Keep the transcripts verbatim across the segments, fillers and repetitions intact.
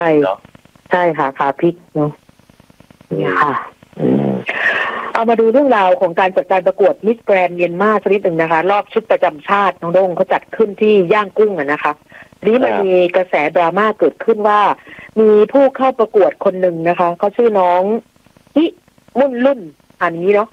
เนาะใช่ค่ะขาพลิกเนาะเนี่ยค่ะเอามาดูเรื่องราวของการจัดการประกวดมิสแกรนด์เมียนมาสักนิดหนึ่งนะคะรอบชุดประจำชาติน้องโด้งเขาจัดขึ้นที่ย่างกุ้งอะนะคะนี้มันมีกระแสดราม่าเกิดขึ้นว่ามีผู้เข้าประกวดคนหนึ่งนะคะเขาชื่อน้องอิมุ่นลุ่นอันนี้เนาะ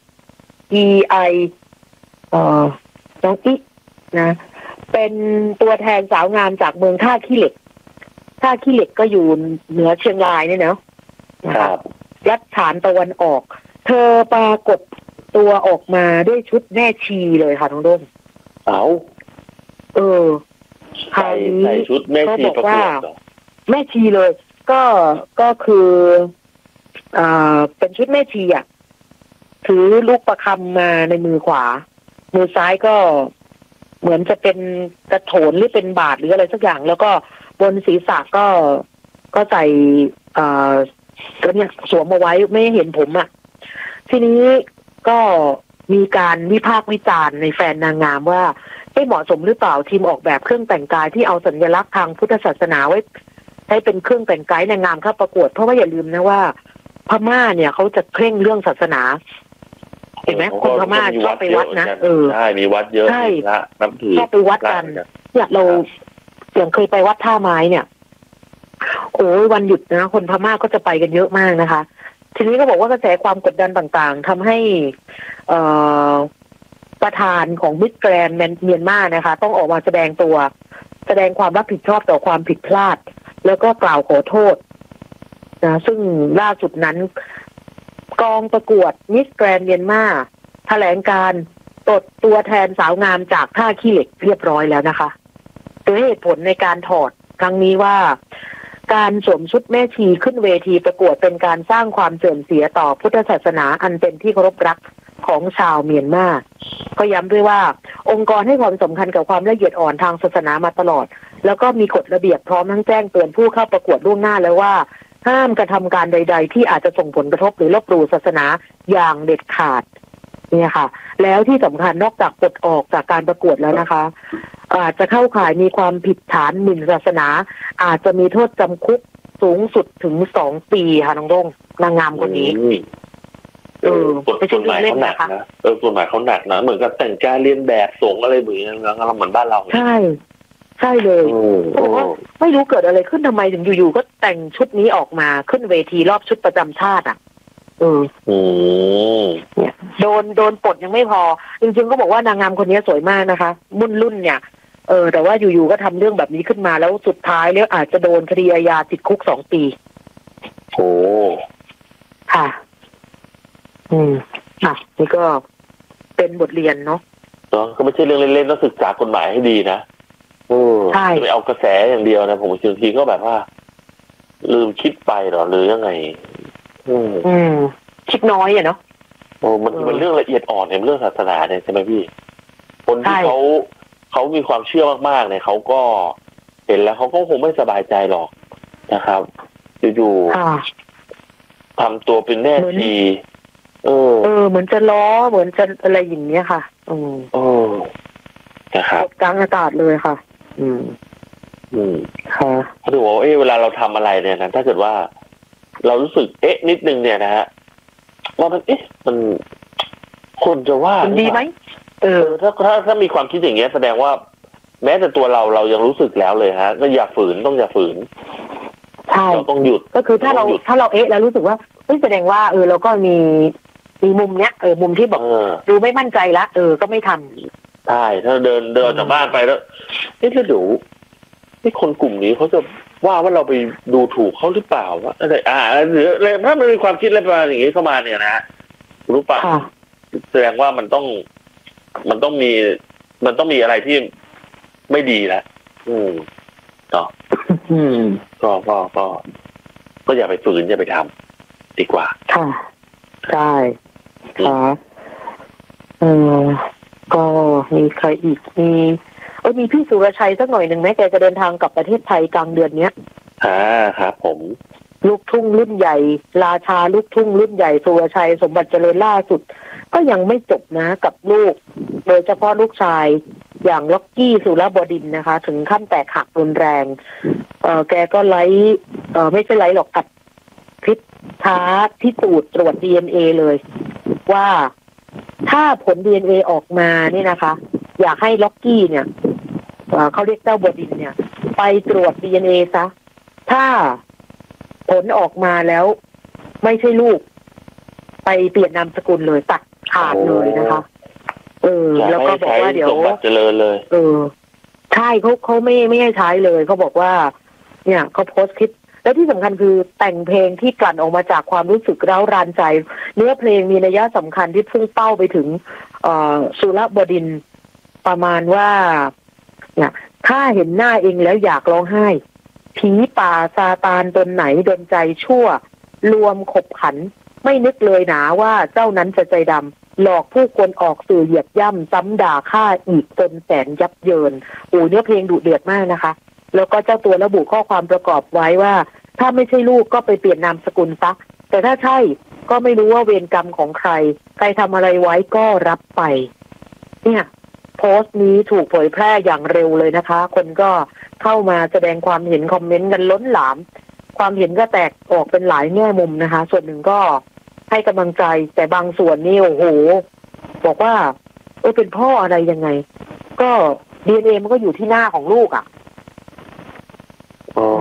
E I เอ่อน้องอินะเป็นตัวแทนสาวงามจากเมืองท่าขี้เหล็กท่าขี้เหล็กก็อยู่เหนือเชียงรายเนี่ยเนาะนะครับรัฐฐานตะวันออกเธอปรากฏตัวออกมาด้วยชุดแม่ชีเลยค่ะน้องโด้งเอาเออใส่ใส่ชุดแม่ชีประกวดแม่ชีเลยก็ก็คืออ่าเป็นชุดแม่ชีอ่ะถือลูกประคำมาในมือขวามือซ้ายก็เหมือนจะเป็นกระโถนหรือเป็นบาทหรืออะไรสักอย่างแล้วก็บนศีรษะก็ก็ใส่อ่าก็เนี่ยสวมเอาไว้ไม่เห็นผมอ่ะทีนี้ก็มีการวิพากษ์วิจารณ์ในแฟนนางงามว่าไม่เหมาะสมหรือเปล่าทีมออกแบบเครื่องแต่งกายที่เอาสัญลักษณ์ทางพุทธศาสนาไว้ให้เป็นเครื่องแต่งกายนางงามเข้าประกวดเพราะว่าอย่าลืมนะว่าพม่าเนี่ยเขาจะเคร่งเรื่องศาสนาเห็นไหมคนพม่าชอบไปวัดนะเออใช่มีวัดเยอะใช่นับถือชอบไปวัดกันเนี่ยเราอย่างเคยไปวัดท่าไม้เนี่ยโอ้ยวันหยุดนะคนพม่าก็จะไปกันเยอะมากนะคะทีนี้ก็บอกว่ากระแสความกดดันต่างๆทำให้เอ่อประธานของมิสแกรนด์เมียนมานะคะต้องออกมาแสดงตัวแสดงความรับผิดชอบต่อความผิดพลาดแล้วก็กล่าวขอโทษนะซึ่งล่าสุดนั้นกองประกวดมิสแกรนด์เมียนมาแถลงการปลดตัวแทนสาวงามจากท่าขี้เหล็กเรียบร้อยแล้วนะคะโดยเหตุผลในการถอดครั้งนี้ว่าการสวมชุดแม่ชีขึ้นเวทีประกวดเป็นการสร้างความเสื่อมเสียต่อพุทธศาสนาอันเป็นที่เคารพรักของชาวเมียนมาก็ย้ำด้วยว่าองค์กรให้ความสำคัญกับความละเอียดอ่อนทางศาสนามาตลอดแล้วก็มีกฎระเบียบพร้อมทั้งแจ้งเตือนผู้เข้าประกวดล่วงหน้าแล้วว่าห้ามกระทำการใดๆที่อาจจะส่งผลกระทบหรือลบหลู่ศาสนาอย่างเด็ดขาดเนี่ยค่ะแล้วที่สำคัญนอกจากปลดออกจากการประกวดแล้วนะคะอาจจะเข้าข่ายมีความผิดฐานหมิ่นศาสนาอาจจะมีโทษจำคุกสูงสุดถึงสองปีค่ะน้องด้งนางงามคนนี้เออกฎหมายเขาหนักนะเออกฎหมายเขาหนักนะเหมือนกับแต่งกายเลียนแบบสงอะไรเหมือนกันเราเหมือนบ้านเราใช่ใช่เลยเพราะว่าไม่รู้เกิดอะไรขึ้นทำไมถึงอยู่ๆก็แต่งชุดนี้ออกมาขึ้นเวทีรอบชุดประจำชาติอ่ะเออเนี่ยโดนโดนปลดยังไม่พอจริงๆก็บอกว่านางงามคนนี้สวยมากนะคะมุ่นรุ่นเนี่ยเออแต่ว่าอยู่ๆก็ทำเรื่องแบบนี้ขึ้นมาแล้วสุดท้ายแล้วอาจจะโดนคดีอาญาติดคุกสองปีโอ้ค่ะอืมอ่ะนี่ก็เป็นบทเรียนเนาะเนาะก็ไม่ใช่เรื่องเล่นๆต้องศึกษากฎหมายให้ดีนะโอ้ใช่ไม่เอากระแสอย่างเดียวนะผมบางทีก็แบบว่าลืมคิดไปหรอหรือยังไงอืมอืมคิดน้อยอะเนาะโอ้มันมันเรื่องละเอียดอ่อนในเรื่องศาสนาเนี่ยใช่ไหมพี่คนที่เขาเขามีความเชื่อมากๆเนี่ยเขาก็เห็นแล้วเขาก็คงไม่สบายใจหรอกนะครับอยู่ๆทำตัวเป็นแม่ชีเออเออเหมือนจะล้อเหมือนจะอะไรอย่างเงี้ยค่ะอืมโอ้นะครับกลางอากาศเลยค่ะอืมอืมค่ะเขาถือว่าเอ๊ะเวลาเราทำอะไรเนี่ยนะถ้าเกิดว่าเรารู้สึกเอ๊ะนิดนึงเนี่ยนะฮะว่ามันเอ๊ะมันคนจะว่าดีไหมเออถ้าถ้าถ้ามีความคิดอย่างเงี้ยแสดงว่าแม้แต่ตัวเราเรายังรู้สึกแล้วเลยฮะก็อย่าฝืนต้องอย่าฝืนใช่เราต้องหยุดก็คือถ้าเราถ้าเราเอ๊ะแล้วรู้สึกว่าเฮ้ยแสดงว่าเออเราก็มีมีมุมเนี้ยเออมุมที่บอกดูไม่มั่นใจละเออก็ไม่ทำใช่ถ้าเดินเดินจากบ้านไปแล้วเอ๊ะแล้วเดี๋ยวนี่คนกลุ่มนี้เขาจะว่าว่าเราไปดูถูกเขาหรือเปล่าว่าอะไรอ่าหรือถ้ามันมีความคิดอะไรประมาณอย่างนี้เข้ามาเนี่ยนะรู้ป่ะแสดงว่ามันต้องมันต้องมีมันต้องมีอะไรที่ไม่ดีแล้วอืมก็อืมก็ก็ก็ก็อย่าไปฝืนอย่าไปทำดีกว่าค่ะใช่ค่ะเออก็มีใครอีกมีเออมีพี่สุรชัยสักหน่อยหนึ่งไหมแกจะเดินทางกลับประเทศไทยกลางเดือนเนี้ยอ่าครับผมลูกทุ่งรุ่นใหญ่ราชาลูกทุ่งรุ่นใหญ่สุรชัยสมบัติเจริญล่าสุดก็ยังไม่จบนะกับลูกโดยเฉพาะลูกชายอย่างล็อกกี้สุรบดินทร์นะคะถึงขั้นแตกหักรุนแรงเออแกก็ไลฟ์เออไม่ใช่ไรหรอกอัดคลิปท้าพิสูจน์ตรวจ ดี เอ็น เอ เลยว่าถ้าผล ดี เอ็น เอ ออกมานี่นะคะ อยากให้ล็อกกี้เนี่ยเขาเรียกเจ้าบดินเนี่ยไปตรวจ ดี เอ็น เอ ซะถ้าผลออกมาแล้วไม่ใช่ลูกไปเปลี่ยนนามสกุลเลยตัดขาดเลยนะคะเออแล้วก็บอกว่าเดี๋ยวเจริญเลยเออใช่เขาเขาไม่ไม่ให้ใช้เลยเขาบอกว่าเนี่ยเขาโพสต์คลิปแล้วที่สำคัญคือแต่งเพลงที่กลั่นออกมาจากความรู้สึกเร้ารานใจเนื้อเพลงมีนัยสำคัญที่พุ่งเป้าไปถึงเอ่อสุรบดินทร์ประมาณว่าเนี่ยถ้าเห็นหน้าเองแล้วอยากร้องไห้ผีป่าซาตานตนไหนดนใจชั่วรวมขบขันไม่นึกเลยหนาว่าเจ้านั้นจะใจดำหลอกผู้คนออกสื่อเหยียบย่ำซ้ำด่าฆ่าอีกจนแสนยับเยินโอ้เนื้อเพลงดุเดือดมากนะคะแล้วก็เจ้าตัวระบุข้อความประกอบไว้ว่าถ้าไม่ใช่ลูกก็ไปเปลี่ยนนามสกุลซะแต่ถ้าใช่ก็ไม่รู้ว่าเวรกรรมของใครใครทำอะไรไว้ก็รับไปเนี่ยโพสต์นี้ถูกเผยแพร่อย่างเร็วเลยนะคะคนก็เข้ามาแสดงความเห็นคอมเมนต์กันล้นหลามความเห็นก็แตกออกเป็นหลายแง่มุมนะคะส่วนหนึ่งก็ให้กำลังใจแต่บางส่วนนี่โอ้โหบอกว่าเออเป็นพ่ออะไรยังไงก็ ดี เอ็น เอ มันก็อยู่ที่หน้าของลูกอ่ะอ๋อ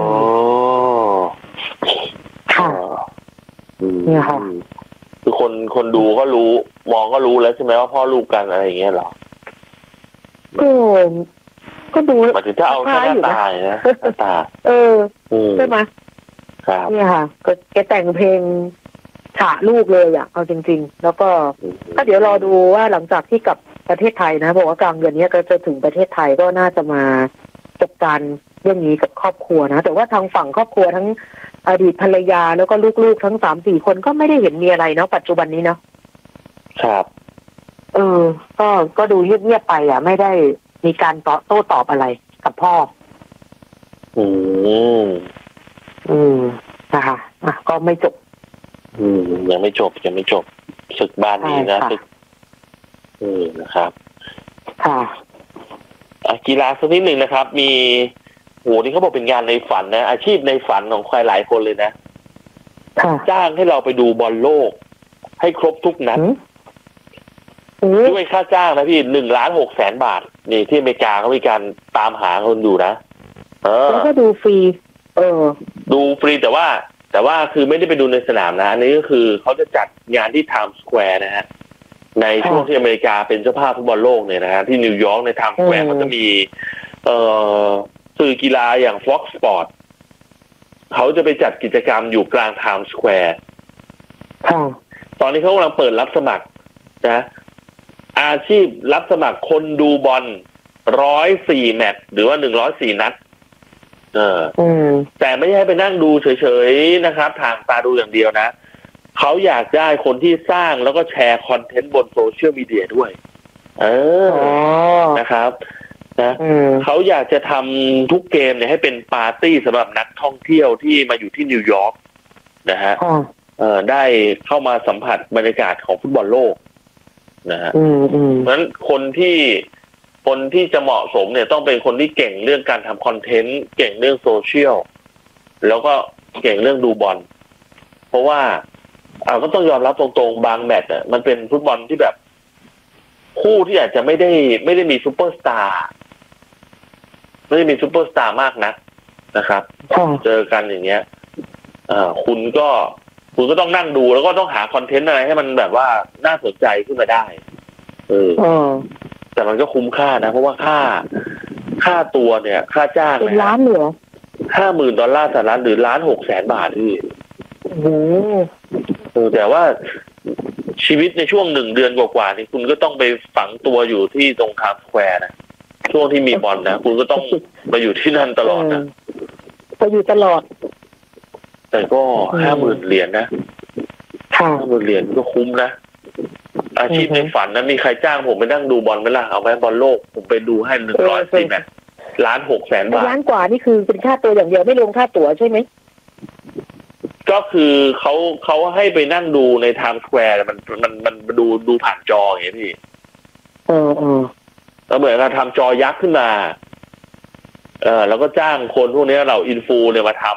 ค่ะเนี่ยค่ะคือคนคนดูก็รู้มองก็รู้แล้วใช่ไหมว่าพ่อลูกกันอะไรอย่างเงี้ยหรอก็ก็ดูมาถึงถ้าเอาแค่หน้าตานะหน้าตาเออใช่ไหมครับเนี่ยค่ะก็แกแต่งเพลงฉะลูกเลยอ่ะเอาจริงๆแล้วก็ถ้าเดี๋ยวรอดูว่าหลังจากที่กลับประเทศไทยนะบอกว่ากลางเดือนนี้ก็จะถึงประเทศไทยก็น่าจะมาจัดการเรื่องนี้กับครอบครัวนะแต่ว่าทางฝั่งครอบครัวทั้งอดีตภรรยาแล้วก็ลูกๆทั้งสามสี่คนก็ไม่ได้เห็นมีอะไรเนาะปัจจุบันนี้เนาะครับเออก็ก็ดูเงียบๆไปอ่ะไม่ได้มีการต่อโต้ตอบอะไรกับพ่ออืมอืมนะคะอ่ะก็ไม่จบอืมยังไม่จบยังไม่จบศึกบ้านนี้นะศึกอืมนะครับค่ะกีฬาสักนิดหนึ่งนะครับมีโหนี่เขาบอกเป็นงานในฝันนะอาชีพในฝันของใครหลายคนเลยนะจ้างให้เราไปดูบอลโลกให้ครบทุกนัดด้วยค่าจ้างนะพี่หนึ่งล้านหกแสนบาทนี่ที่อเมริกาเขามีการตามหาคนดูนะเออแล้วก็ดูฟรีเออดูฟรีแต่ว่าแต่ว่าคือไม่ได้ไปดูในสนามนะอันนี้ก็คือเขาจะจัดงานที่ไทม์สแควร์นะฮะในช่วงที่อเมริกาเป็นเจ้าภาพฟุตบอลโลกเนี่ยนะฮะที่นิวยอร์กในไทม์สแควร์เขาจะมีเอ่อสื่อกีฬาอย่าง Fox Sport เขาจะไปจัดกิจกรรมอยู่กลางไทม์สแควร์ตอนนี้เขากำลังเปิดรับสมัครนะอาชีพรับสมัครคนดูบอลร้อยสี่แมตช์หรือว่าหนึ่งร้อยสี่นัดเออแต่ไม่ใช่ไปนั่งดูเฉยๆนะครับทางตาดูอย่างเดียวนะเขาอยากได้คนที่สร้างแล้วก็แชร์คอนเทนต์บนโซเชียลมีเดียด้วยเออนะครับนะเขาอยากจะทำทุกเกมเนี่ยให้เป็นปาร์ตี้สำหรับนักท่องเที่ยวที่มาอยู่ที่นิวยอร์กนะฮะเออได้เข้ามาสัมผัสบรรยากาศของฟุตบอลโลกนะฮะเพราะฉะนั้นคนที่คนที่จะเหมาะสมเนี่ยต้องเป็นคนที่เก่งเรื่องการทำคอนเทนต์เก่งเรื่องโซเชียลแล้วก็เก่งเรื่องดูบอลเพราะว่าอ่าก็ต้องยอมรับตรงๆบางแมตช์อ่ะมันเป็นฟุตบอลที่แบบคู่ที่อาจจะไม่ได้ไม่ได้มีซูเปอร์สตาร์ไม่ได้มีซูเปอร์สตาร์มากนักนะครับเจอกันอย่างเงี้ยอ่าคุณก็คุณก็ต้องนั่งดูแล้วก็ต้องหาคอนเทนต์อะไรให้มันแบบว่าน่าสนใจขึ้นมาได้เออแต่มันก็คุ้มค่านะเพราะว่าค่าค่าตัวเนี่ยค่าจ้างเป็นล้านเหรอห้าหมื่นดอลลาร์สหรัฐหรือล้านหกแสนบาทพี่โอ้โหแต่ว่าชีวิตในช่วงหนึ่งเดือนกว่าๆนี่คุณก็ต้องไปฝังตัวอยู่ที่ตรงไทม์สแควร์นะช่วงที่มีบอลนะคุณก็ต้องไปอยู่ที่นั่นตลอดนะไปอยู่ตลอดแต่ก็ห้าหมื่นเหรียญนะห้าหมื่นเหรียญก็คุ้มนะอาชีพในฝันนะมีใครจ้างผมไปนั่งดูบอลไหมล่ะเอาไหมบอลโลกผมไปดูให้หนึ่งร้อยสี่แมตช์ล้านหกแสนบาทล้านกว่านี่คือเป็นค่าตัวอย่างเดียวไม่รวมค่าตั๋วใช่ไหมก็คือเขาเขาให้ไปนั่งดูในไทม์สแควร์มันมันมันดูดูผ่านจออย่างนี้พี่เออเออแล้วเหมือนกับทำจอยักษ์ขึ้นมาเออแล้วก็จ้างคนพวกนี้เราอินฟูเนี่ยมาท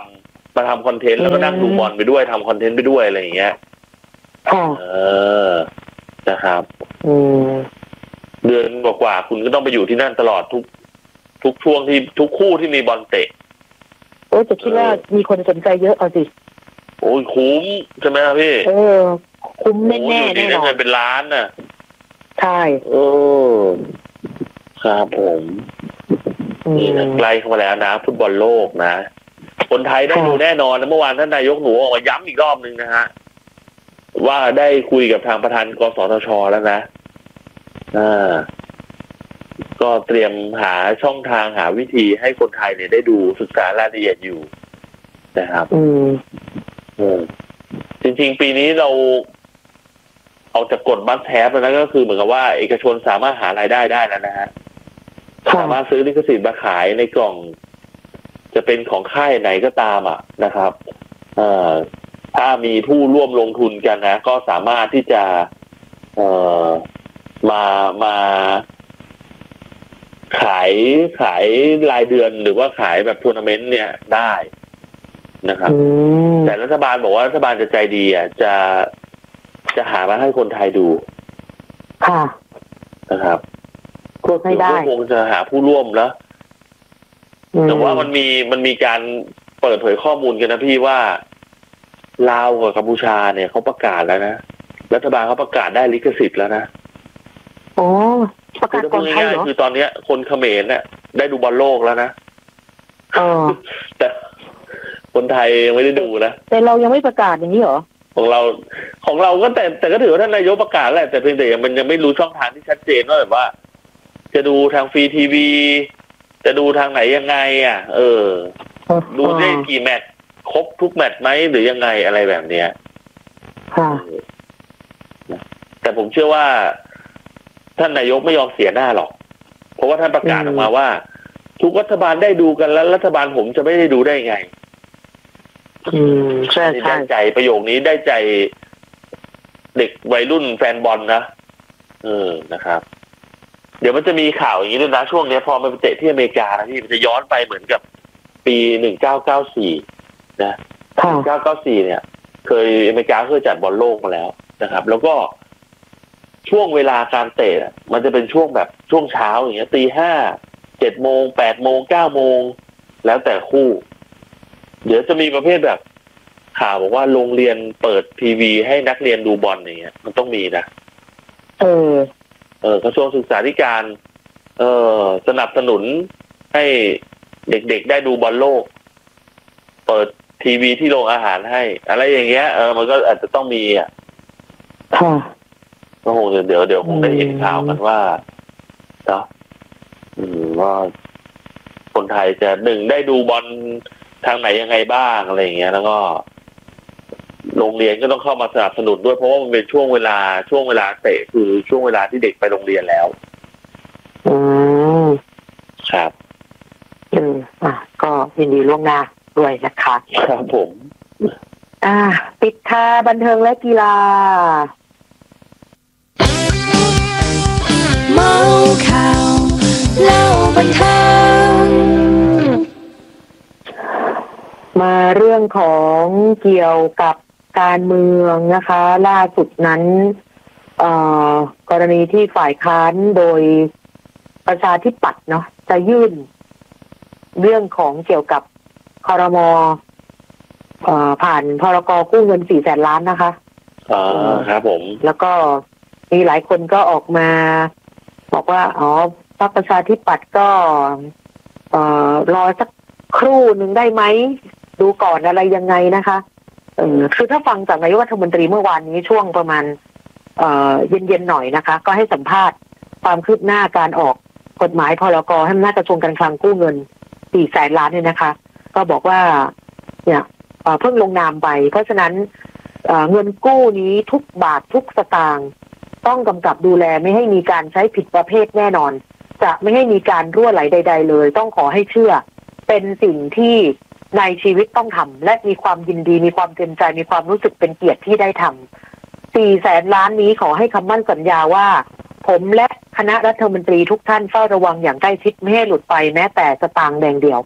มาทำคอนเทนต์แล้วก็นั่งดูบอลไปด้วยทำคอนเทนต์ไปด้วยอะไรอย่างเงี้ยเออนะครับเดือนกว่าๆคุณก็ต้องไปอยู่ที่นั่นตลอดทุกทุกช่วงที่ทุกคู่ที่มีบอลเตะโอ้จะคิดว่ามีคนสนใจเยอะเอาสิโอ้ยคุ้มใช่ไหมครับพี่เออคุ้มแน่แน่แน่นอนเป็นล้านน่ะใช่เออครับผมนี่นะใกล้เข้ามาแล้วนะฟุตบอลโลกนะคนไทยได้ดูแน่นอนนะเมื่อวานท่านนายกหนูออกมาย้ำอีกรอบนึงนะฮะว่าได้คุยกับทางประธานกสทช.แล้วนะอ่าก็เตรียมหาช่องทางหาวิธีให้คนไทยเนี่ยได้ดูศึกษารายละเอียดอยู่นะครับอืมอืมจริงๆปีนี้เราเอาจากกฎบัตรแทบแล้วก็คือเหมือนกับว่าเอกชนสามารถหารายได้ได้แล้วนะฮะสามารถซื้อลิขสิทธิ์มาขายในกล่องจะเป็นของค่ายไหนก็ตามอ่ะนะครับเอ่อถ้ามีผู้ร่วมลงทุนกันนะก็สามารถที่จะเอ่อมามาขายขายรายเดือนหรือว่าขายแบบทัวร์นาเมนต์เนี่ยได้นะครับแต่รัฐบาลบอกว่ารัฐบาลจะใจดีอ่ะจะจะหามาให้คนไทยดูค่ะนะครับก็ไม่ได้คงจะหาผู้ร่วมแล้วแต่ว่ามันมีมันมีการเปิดเผยข้อมูลกันนะพี่ว่าลาวกับกัมพูชาเนี่ยเขาประกาศแล้วนะรัฐบาลเขาประกาศได้ลิขสิทธิ์แล้วนะอ๋อประกาศก่อนใครเหรอคือตอนนี้คนเขมรเนี่ยได้ดูบอลโลกแล้วนะอ๋อแต่คนไทยยังไม่ได้ดูนะแต่เรายังไม่ประกาศอย่างนี้เหรอของเราของเราก็แต่แต่ก็ถือว่าท่านนายกประกาศแหละแต่เพียงแต่มันยังไม่รู้ช่องทางที่ชัดเจนว่าแบบว่าจะดูทางฟรีทีวีจะดูทางไหนยังไงอ่ะเออดูได้กี่แมตช์ครบทุกแมตช์ไหมหรือยังไงอะไรแบบเนี้ยค่ะแต่ผมเชื่อว่าท่านนายกไม่ยอมเสียหน้าหรอกเพราะว่าท่านประกาศออกมาว่าทุกรัฐบาลได้ดูกันแล้วรัฐบาลผมจะไม่ได้ดูได้ไงอืมใช่ใช่ได้ใจประโยคนี้ได้ใจเด็กวัยรุ่นแฟนบอลนะเออนะครับเดี๋ยวมันจะมีข่าวอย่างนี้ด้วยนะช่วงนี้พอมันไปเตะที่อเมริกานะพี่มันจะย้อนไปเหมือนกับปีหนึ่งเก้าเก้าสี่นะหนึ่งเก้าเก้าสี่เนี่ยเคยอเมริกาเคยจัดบอลโลกมาแล้วนะครับแล้วก็ช่วงเวลาการเตะมันจะเป็นช่วงแบบช่วงเช้าอย่างเงี้ยตีห้าเจ็ดโมงแปดโมงเก้าโมงแล้วแต่คู่เดี๋ยวจะมีประเภทแบบข่าวบอกว่าโรงเรียนเปิดทีวีให้นักเรียนดูบอลอย่างเงี้ยมันต้องมีนะเออเออกระทรวงศึกษาธิการเออสนับสนุนให้เด็กๆได้ดูบอลโลกเปิดทีวีที่โรงอาหารให้อะไรอย่างเงี้ยเออมันก็อาจจะต้องมีอ่ะค่ะก็คงเดี๋ยวเดี๋ยวคงได้เห็นข่าวกันว่าเนาะอืมว่าคนไทยจะหนึ่งได้ดูบอลทางไหนยังไงบ้างอะไรอย่างเงี้ยแล้วก็โรงเรียนก็ต้องเข้ามาสนับสนุนด้วยเพราะว่ามันเป็นช่วงเวลาช่วงเวลาเตะคือช่วงเวลาที่เด็กไปโรงเรียนแล้วอืมครับอืมอ่ะก็ยินดีล่วงหน้าด้วยนะคะครับผมอ่าปิดท้ายบันเทิงและกีฬาเมาข่าวเล่าบันเทิงมาเรื่องของเกี่ยวกับการเมืองนะคะล่าสุดนั้นกรณีที่ฝ่ายค้านโดยประชาธิปัตย์เนาะจะยื่นเรื่องของเกี่ยวกับครม.ผ่านพรก.กู้เงินสี่แสนล้านนะคะอ๋อครับผมแล้วก็มีหลายคนก็ออกมาบอกว่าอ๋อพรรคประชาธิปัตย์ก็เอ่อรอสักครู่หนึ่งได้ไหมดูก่อนอะไรยังไงนะคะเออคือถ้าฟังจากนายกรัฐมนตรีเมื่อวานนี้ช่วงประมาณเอ่อเย็นๆหน่อยนะคะก็ให้สัมภาษณ์ความคืบหน้าการออกกฎหมายพรก.ให้อำนาจกระทรวงการคลังกู้เงินสี่แสนล้านเนี่ยนะคะก็บอกว่าเนี่ยเพิ่งลงนามไปเพราะฉะนั้นเงินกู้นี้ทุกบาททุกสตางค์ต้องกำกับดูแลไม่ให้มีการใช้ผิดประเภทแน่นอนจะไม่ให้มีการรั่วไหลใดๆเลยต้องขอให้เชื่อเป็นสิ่งที่ในชีวิตต้องทำและมีความยินดีมีความเต็มใจมีความรู้สึกเป็นเกียรติที่ได้ทำสี่แสนล้านนี้ขอให้คำมั่นสัญญาว่าผมและคณะรัฐมนตรีทุกท่านเฝ้าระวังอย่างใกล้ชิดไม่ให้หลุดไปแม้แต่สตางค์แดงเดียว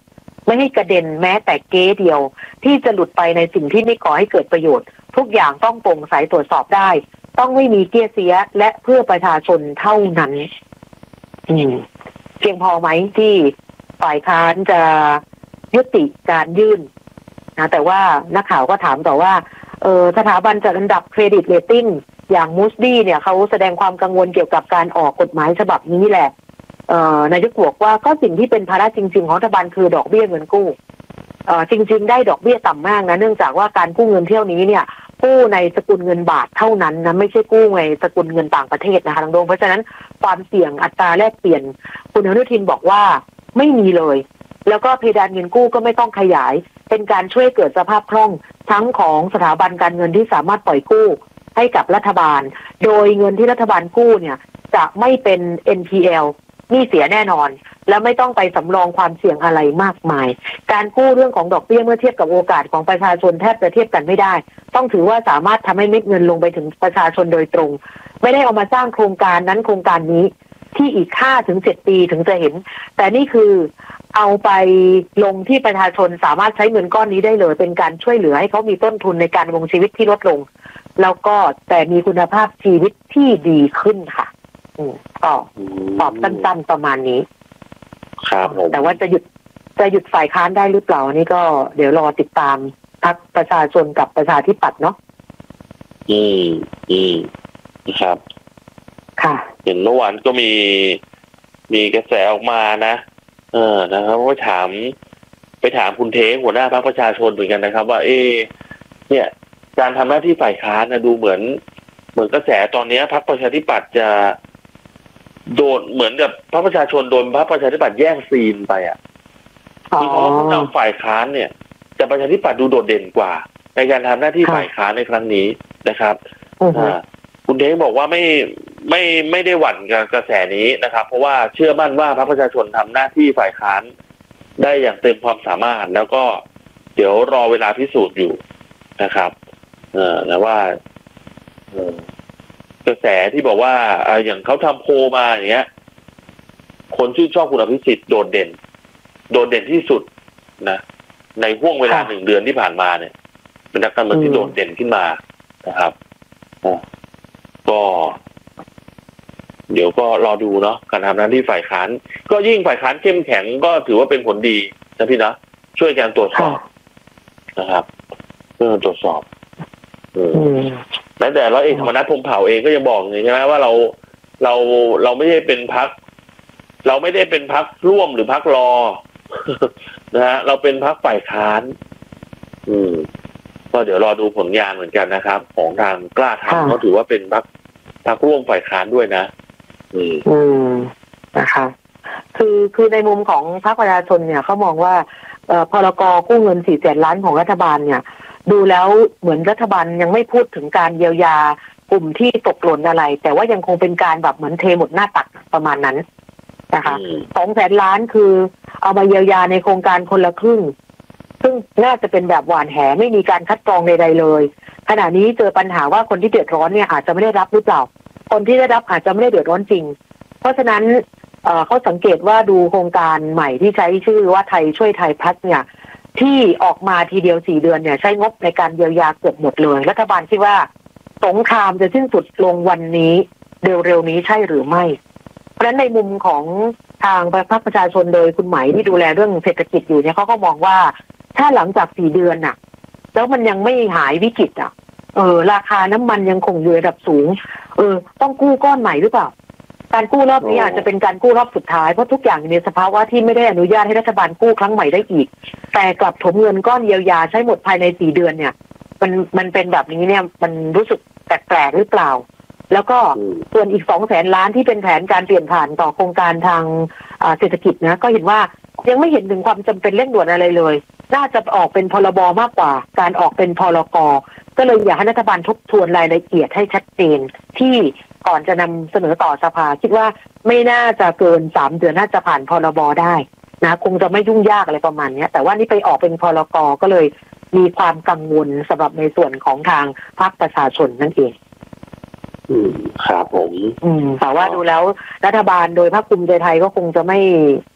ไม่ให้กระเด็นแม้แต่เก๊เดียวที่จะหลุดไปในสิ่งที่ไม่ก่อให้เกิดประโยชน์ทุกอย่างต้องโปร่งใสตรวจสอบได้ต้องไม่มีเกี้ยเสียและเพื่อประชาชนเท่านั้นอืมเพียงพอไหมที่ฝ่ายค้านจะยุติการยื่นนะแต่ว่านักข่าวก็ถามต่อว่าเออสถาบันจัดอันดับเครดิตเรตติ้งอย่างมูสดี้เนี่ยเขาแสดงความกังวลเกี่ยวกับการออกกฎหมายฉบับนี้แหละเอ่อนายกบอกว่าก็สิ่งที่เป็นภาระจริงๆของรัฐบาลคือดอกเบี้ยเงินกู้เอ่อจริงๆได้ดอกเบี้ยต่ำมากนะเนื่องจากว่าการกู้เงินเที่ยวนี้เนี่ยกู้ในสกุลเงินบาทเท่านั้นนะไม่ใช่กู้ในสกุลเงินต่างประเทศนะคะทางโดงเพราะฉะนั้นความเสี่ยงอัตราแลกเปลี่ยนคุณอนุทินบอกว่าไม่มีเลยแล้วก็เพดานเงินกู้ก็ไม่ต้องขยายเป็นการช่วยเกิดสภาพคล่องทั้งของสถาบันการเงินที่สามารถปล่อยกู้ให้กับรัฐบาลโดยเงินที่รัฐบาลกู้เนี่ยจะไม่เป็น เอ็น พี แอล หนี้เสียแน่นอนและไม่ต้องไปสำรองความเสี่ยงอะไรมากมายการกู้เรื่องของดอกเบี้ยเมื่อเทียบกับโอกาสของประชาชนแทบจะเทียบกันไม่ได้ต้องถือว่าสามารถทำให้เม็ดเงินลงไปถึงประชาชนโดยตรงไม่ได้เอามาสร้างโครงการนั้นโครงการนี้ที่อีก ห้าถึงเจ็ด ปีถึงจะเห็นแต่นี่คือเอาไปลงที่ประชาชนสามารถใช้เงินก้อนนี้ได้เลยเป็นการช่วยเหลือให้เขามีต้นทุนในการดำรงชีวิตที่ลดลงแล้วก็แต่มีคุณภาพชีวิตที่ดีขึ้นค่ะอืมก็ตอบสั้นๆประมาณนี้ครับผมแต่ว่าจะหยุดจะหยุดฝ่ายค้านได้หรือเปล่านี่ก็เดี๋ยวรอติดตามพรรคประชาชนกับประชาธิปัตย์เนาะอืมอืมครับค่ะเห็นเมื่อวานก็มีมีกระแสออกมานะเออนะครับว่าถามไปถามคุณเทงหัวหน้าพรรคประชาชนเหมือนกันนะครับว่าเอเนี่ยการทำหน้าที่ฝ่ายค้านนะดูเหมือนเหมือนกระแสตอนนี้พรรคประชาธิปัตย์จะโดนเหมือนกับพรรคประชาชนโดนพรรคประชาธิปัตย์แย่งซีนไปอ่ะคือเพราะว่าผู้นำฝ่ายค้านเนี่ยแต่ประชาธิปัตย์ดูโดดเด่นกว่าในการทำหน้าที่ฝ่ายค้านในครั้งนี้นะครับอ่าคุณเทงบอกว่าไม่ไม่ไม่ได้หวั่นกับกระแสนี้นะครับเพราะว่าเชื่อมั่นว่าพรรคประชาชนทำหน้าที่ฝ่ายค้านได้อย่างเต็มความสามารถแล้วก็เดี๋ยวรอเวลาพิสูจน์อยู่นะครับเออนะว่าเออกระแสที่บอกว่าอย่างเขาทำโพลมาอย่างเงี้ยคนชื่นชอบคุณอภิสิทธิ์โดดเด่นโดดเด่นที่สุดนะในห่วงเวลาหนึ่งเดือนที่ผ่านมาเนี่ยเป็นนักการเมืองที่โดดเด่นขึ้นมานะครับก็เดี๋ยวก็รอดูเนาะการทำหน้าที่ฝ่ายค้านก็ยิ่งฝ่ายค้านเข้มแข็งก็ถือว่าเป็นผลดีนะพี่นะช่วยกันตรวจสอบนะครับเพื่อตรวจสอบเออแม้แต่ร้อยเอกธรรมนัฐพรหมเผ่าเองก็ยังบอกใช่ไหมว่าเราเราเราไม่ได้เป็นพรรคเราไม่ได้เป็นพรรคร่วมหรือพรรครอนะฮะเราเป็นพรรคฝ่ายค้านอืมก็เดี๋ยวรอดูผลงานเหมือนกันนะครับของทางกล้าทำเขาถือว่าเป็นพรรคพรรคร่วมฝ่ายค้านด้วยนะอืมอืมนะคะคือคือในมุมของพรรคประชาชนเนี่ยเขามองว่าเอ่อพรก.กู้เงินสี่แสนล้านของรัฐบาลเนี่ยดูแล้วเหมือนรัฐบาลยังไม่พูดถึงการเยียวยากลุ่มที่ตกหล่นอะไรแต่ว่ายังคงเป็นการแบบเหมือนเทหมดหน้าตักประมาณนั้นนะคะสองแสนล้านคือเอามาเยียวยาในโครงการคนละครึ่งซึ่งน่าจะเป็นแบบหวานแหไม่มีการคัดกรองใดๆเลยขณะนี้เจอปัญหาว่าคนที่เดือดร้อนเนี่ยอาจจะไม่ได้รับหรือเปล่าคนที่ได้รับอาจจะไม่ได้เดือดร้อนจริงเพราะฉะนั้นเอ่อเขาสังเกตว่าดูโครงการใหม่ที่ใช้ชื่อว่าไทยช่วยไทยพัฒน์เนี่ยที่ออกมาทีเดียวสี่เดือนเนี่ยใช้งบในการเยียวยาเกือบหมดเลยรัฐบาลคิดว่าสงครามจะสิ้นสุดลงวันนี้เร็วๆนี้ใช่หรือไม่เพราะฉะนั้นในมุมของทางพรรคประชาชนโดยคุณไหมที่ดูแลเรื่องเศรษฐกิจอยู่เนี่ยเขาก็มองว่าถ้าหลังจากสี่เดือนน่ะแล้วมันยังไม่หายวิกฤตอ่ะเออราคาน้ำมันยังคงอยู่ระดับสูงเออต้องกู้ก้อนใหม่หรือเปล่าการกู้รอบนี้อาจจะเป็นการกู้รอบสุดท้ายเพราะทุกอย่างอยู่ในสภาวะที่ไม่ได้อนุญาตให้รัฐบาลกู้ครั้งใหม่ได้อีกแต่กลับถมเงินก้อนเยียวยาใช้หมดภายในสี่เดือนเนี่ยมันมันเป็นแบบนี้เนี่ยมันรู้สึกแปลกๆหรือเปล่าแล้วก็ส่วนอีกสองแสนล้านที่เป็นแผนการเปลี่ยนผ่านต่อโครงการทางเศรษฐกิจนะก็เห็นว่ายังไม่เห็นถึงความจำเป็นเร่งด่วนอะไรเลยน่าจะออกเป็นพรบมากกว่าการออกเป็นพรกก็เลยอยากให้รัฐบาลทบทวนรายละเอียดให้ชัดเจนที่ก่อนจะนำเสนอต่อสภาคิดว่าไม่น่าจะเกินสามเดือนน่าจะผ่านพรบได้นะคงจะไม่ยุ่งยากอะไรประมาณนี้แต่ว่านี่ไปออกเป็นพรกก็เลยมีความกังวลสำหรับในส่วนของทางพรรคประชาชนนั่นเองอืมครับผมอืมแต่ว่าดูแล้วรัฐบาลโดยพรรคภูมิใจไทยก็คงจะไม่ไม่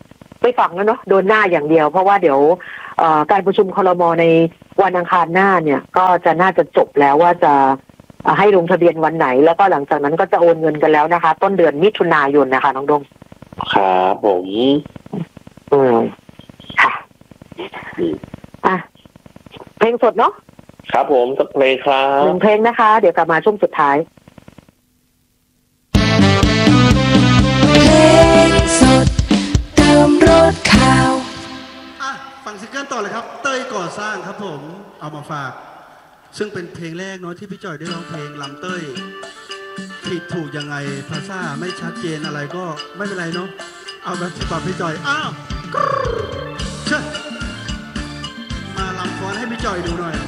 ไม่ฟังแล้วเนาะโดนหน้าอย่างเดียวเพราะว่าเดี๋ยวการประชุมครม.ในวันอังคารหน้าเนี่ยก็จะน่าจะจบแล้วว่าจะให้ลงทะเบียนวันไหนแล้วก็หลังจากนั้นก็จะโอนเงินกันแล้วนะคะต้นเดือนมิถุนายนนะคะน้องดงครับผมอืมค่ะอ่ะเพลงสดเนาะครับผมสักเพลงครับหนึ่งเพลงนะคะเดี๋ยวกลับมาช่วงสุดท้ายเพลงสดเติมรถข่าวอ่ะฟังซิงเกิลต่อเลยครับเต้ยก่อสร้างครับผมเอามาฝากซึ่งเป็นเพลงแรกเนาะที่พี่จ่อยได้ร้องเพลงลำเต้ยผิดถูกยังไงภาษาไม่ชัดเจนอะไรก็ไม่เป็นไรเนาะเอาแบบฉบับพี่จ่อยอ้าวเชิญมาลำฟ้อนให้พี่จ่อยดูหน่อย